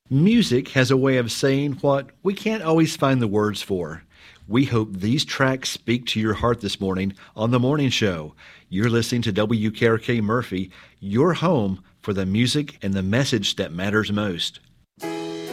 Music has a way of saying what we can't always find the words for. We hope these tracks speak to your heart this morning on The Morning Show. You're listening to WKRK Murphy, your home for the music and the message that matters most.